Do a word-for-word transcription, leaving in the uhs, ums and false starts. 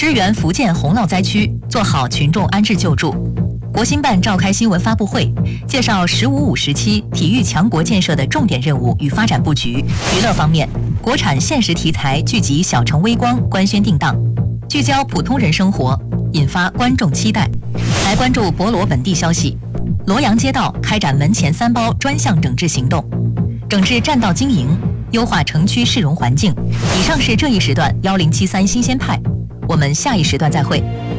支援福建洪涝灾区，做好群众安置救助。国新办召开新闻发布会，介绍“十五五”时期体育强国建设的重点任务与发展布局。娱乐方面，国产现实题材剧集《小城微光》官宣定档，聚焦普通人生活，引发观众期待。来关注博罗本地消息，罗阳街道开展门前三包专项整治行动，整治占道经营，优化城区市容环境。以上是这一时段幺零七三新鲜派，我们下一时段再会。